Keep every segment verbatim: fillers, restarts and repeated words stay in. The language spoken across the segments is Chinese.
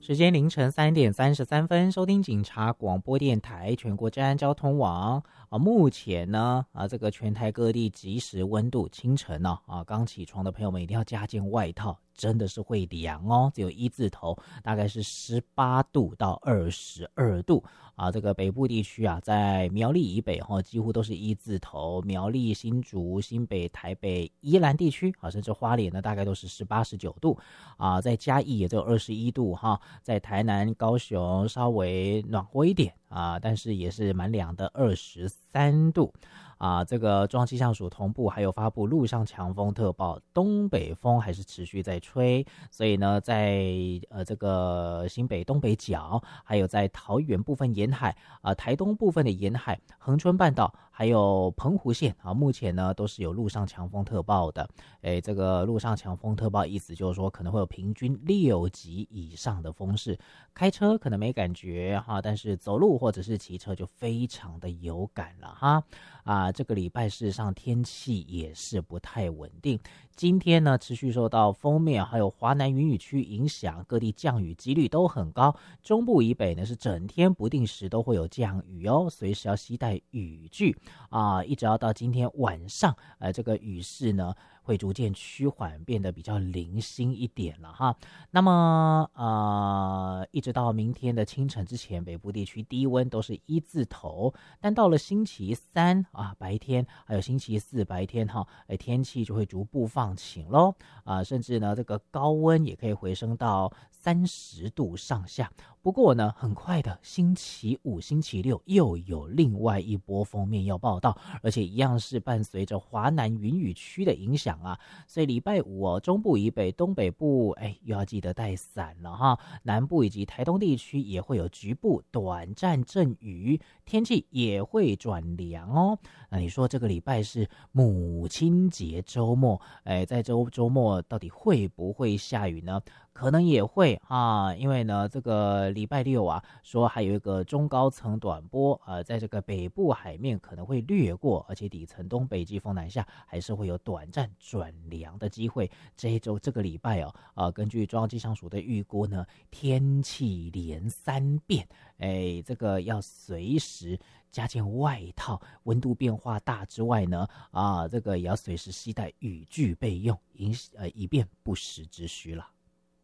时间凌晨三点三十三分，收听警察广播电台全国治安交通网啊。目前呢啊，这个全台各地即时温度，清晨呢啊，刚起床的朋友们一定要加件外套，真的是会凉哦。只有一字头，大概是十八度到二十二度啊。这个北部地区啊，在苗栗以北哈、哦，几乎都是一字头。苗栗、新竹、新北、台北、宜兰地区啊，甚至花莲呢，大概都是十八、十九度啊。在嘉义也只有二十一度哈。在台南、高雄稍微暖和一点啊，但是也是蛮凉的，二十三度啊。这个中央气象署同步还有发布陆上强风特报，东北风还是持续在吹，所以呢，在呃这个新北东北角，还有在桃园部分沿海啊、呃，台东部分的沿海、恒春半岛，还有澎湖县啊，目前呢都是有陆上强风特报的。哎，这个陆上强风特报意思就是说，可能会有平均六级以上的风势，开车可能没感觉哈，但是走路或者是骑车就非常的有感了哈。啊，这个礼拜事实上天气也是不太稳定。今天呢，持续受到锋面还有华南云雨区影响，各地降雨几率都很高。中部以北呢是整天不定时都会有降雨哦，随时要携带雨具啊，一直要到今天晚上，呃，这个雨势呢会逐渐趋缓，变得比较零星一点了哈。那么呃，一直到明天的清晨之前，北部地区低温都是一字头，但到了星期三啊，白天还有星期四白天哈，哎，天气就会逐步放晴咯啊，甚至呢这个高温也可以回升到三十度上下。不过呢，很快的星期五、星期六又有另外一波锋面要报道，而且一样是伴随着华南云雨区的影响啊，所以礼拜五哦，中部以北、东北部，哎，又要记得带伞了哈。南部以及台东地区也会有局部短暂阵雨，天气也会转凉哦。那你说这个礼拜是母亲节周末，哎，在周周末到底会不会下雨呢？可能也会啊，因为呢，这个礼拜六啊，说还有一个中高层短波，呃，在这个北部海面可能会掠过，而且底层东北季风南下，还是会有短暂转凉的机会。这一周这个礼拜哦，呃，根据中央气象署的预估呢，天气连三变，哎，这个要随时加件外套，温度变化大之外呢，啊，这个也要随时携带雨具备用，以呃以便不时之需了。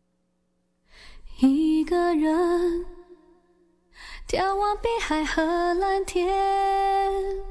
一个人眺望碧海和蓝天，